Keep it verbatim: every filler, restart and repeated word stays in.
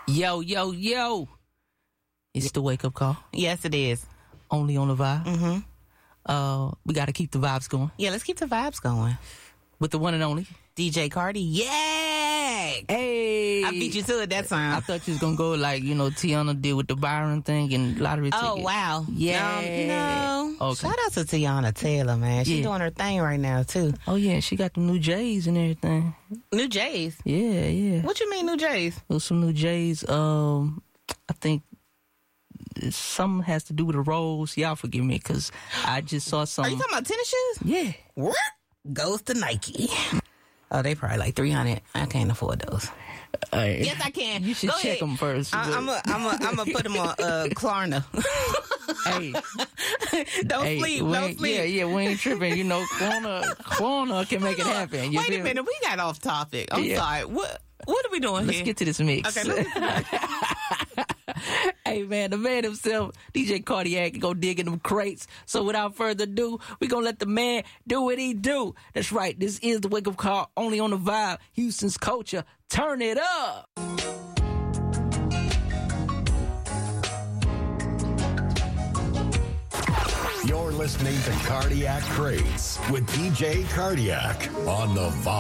Yo, yo, yo. It's the wake-up call. Yes, it is. Only on the vibe. Mm-hmm. Uh, we got to keep the vibes going. Yeah, let's keep the vibes going. With the one and only D J Cardi. Yeah! Hey! I beat you to it that time. I thought you was going to go like, you know, Tiana did with the Byron thing and lottery ticket. Oh, wow. Yeah. No. no. Okay. Shout out to Tiana Taylor, man. She's Yeah. doing her thing right now, too. Oh, yeah. She got the new J's and everything. New J's? Yeah, yeah. What you mean, new J's? Well, some new J's. Um, I think something has to do with the rolls. Y'all forgive me because I just saw some. Are you talking about tennis shoes? Yeah. What? Goes to Nike. Oh, they probably like three hundred. I can't afford those. Uh, Yes, I can. You should Go check ahead. them first. I, I'm a, I'm a, I'm gonna put them on uh, Klarna. Hey, Don't hey, sleep. we Don't ain't- sleep. Yeah, yeah, we ain't tripping. You know, corner, corner can make it happen. You Wait feel a me? minute. We got off topic. I'm Yeah. sorry. What What are we doing Let's here? get to this mix. Okay. Let's get to Hey, man, the man himself, D J Cardiac, go dig in them crates. So without further ado, we going to let the man do what he do. That's right. This is the wake-up call, only on the vibe. Houston's culture. Turn it up. You're listening to Cardiac Crates with D J Cardiac on the Vibe.